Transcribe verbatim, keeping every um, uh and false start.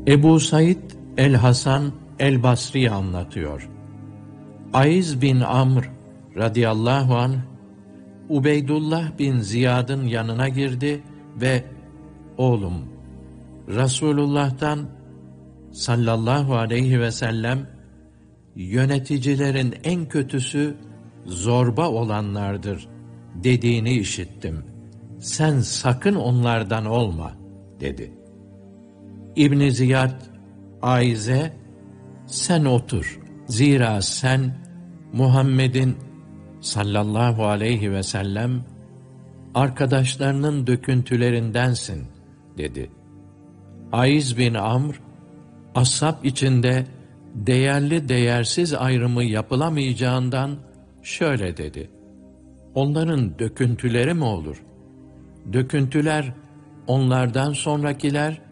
Ebu Said el-Hasan el-Basri anlatıyor. Aiz bin Amr radıyallahu anh, Ubeydullah bin Ziyad'ın yanına girdi ve "Oğlum, Resulullah'tan sallallahu aleyhi ve sellem, yöneticilerin en kötüsü zorba olanlardır dediğini işittim. Sen sakın onlardan olma," dedi. İbn Ziyad Aiz'e, "Sen otur. Zira sen Muhammed'in sallallahu aleyhi ve sellem arkadaşlarının döküntülerindensin," dedi. Aiz bin Amr, ashab içinde değerli değersiz ayrımı yapılamayacağından şöyle dedi: "Onların döküntüleri mi olur? Döküntüler onlardan sonrakiler